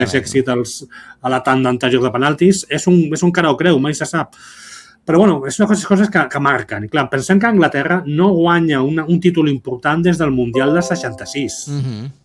èxit a la tanda anterior de penaltis. És un cara o creu, mai se sap. Però, bueno, és una coses que marquen. I, clar, pensem que Anglaterra no guanya un títol important des del Mundial del 66.